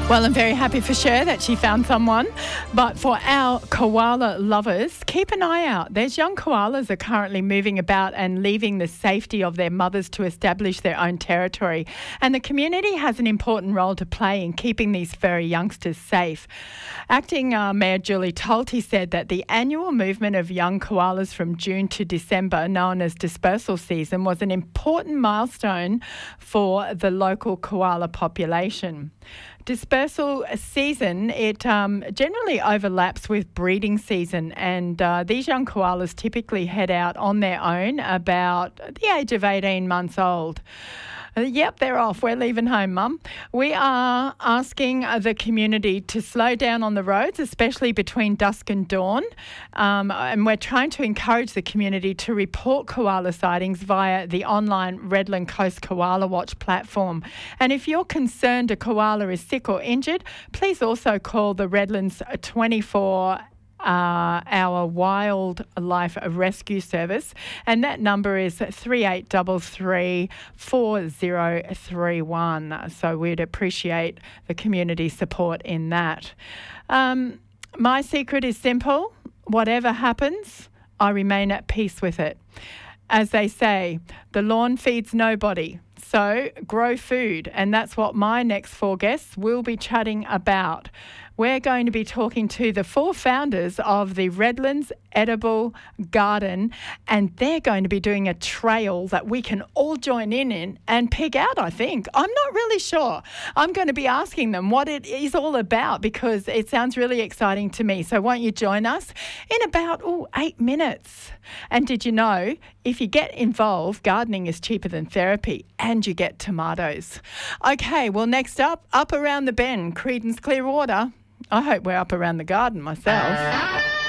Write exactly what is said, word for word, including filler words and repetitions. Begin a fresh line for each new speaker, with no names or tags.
Well, I'm very happy for Cher that she found someone. But for our koala lovers, keep an eye out. There's young koalas are currently moving about and leaving the safety of their mothers to establish their own territory. And the community has an important role to play in keeping these furry youngsters safe. Acting uh, Mayor Julie Talty said that the annual movement of young koalas from June to December, known as dispersal season, was an important milestone for the local koala population. Dispersal season, it um, generally overlaps with breeding season, and uh, these young koalas typically head out on their own about the age of eighteen months old. Uh, yep, they're off. We're leaving home, Mum. We are asking uh, the community to slow down on the roads, especially between dusk and dawn. Um, and we're trying to encourage the community to report koala sightings via the online Redland Coast Koala Watch platform. And if you're concerned a koala is sick or injured, please also call the Redlands twenty-four Uh, our wildlife rescue service, and that number is three eight three three, four zero three one. So we'd appreciate the community support in that. Um, my secret is simple. Whatever happens, I remain at peace with it. As they say, the lawn feeds nobody. So grow food, and that's what my next four guests will be chatting about. We're going to be talking to the four founders of the Redlands Edible Garden, and they're going to be doing a trail that we can all join in in and pick out, I think. I'm not really sure. I'm going to be asking them what it is all about because it sounds really exciting to me. So won't you join us in about, oh, eight minutes? And did you know, if you get involved, gardening is cheaper than therapy and you get tomatoes. Okay, well, next up, up around the bend, Creedence Clearwater. I hope we're up around the garden myself.